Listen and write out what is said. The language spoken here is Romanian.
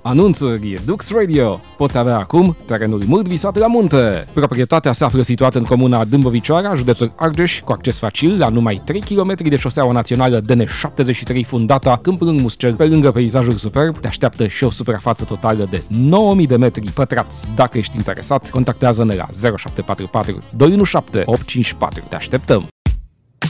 Anunțuri Dux Radio. Poți avea acum terenuri mult visate la munte. Proprietatea se află situată în comuna Dâmbovicioara, județul Argeș, cu acces facil la numai 3 km de șoseaua națională DN73 Fundata, Câmp Lâng Muscel. Pe lângă peisajul superb, te așteaptă și o suprafață totală de 9000 de metri pătrați. Dacă ești interesat, contactează-ne la 0744 217 854. Te așteptăm!